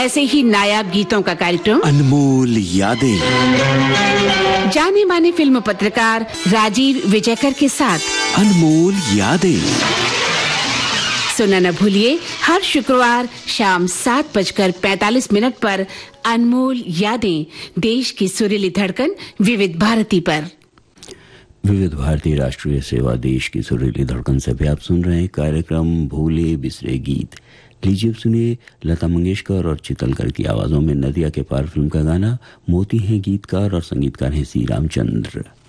ऐसे ही नायाब गीतों का कार्यक्रम अनमोल यादें, जाने माने फिल्म पत्रकार राजीव विजयकर के साथ अनमोल यादें सुनना न भूलिए हर शुक्रवार शाम 7:45 पर अनमोल यादें, देश की सुरीली धड़कन विविध भारती पर। विविध भारती राष्ट्रीय सेवा, देश की सुरीली धड़कन से भी आप सुन रहे हैं कार्यक्रम भूले बिसरे गीत। लीजिए अब सुनिए लता मंगेशकर और चितलकर की आवाजों में नदिया के पार फिल्म का गाना। मोती हैं गीतकार और संगीतकार हैं सी रामचंद्र।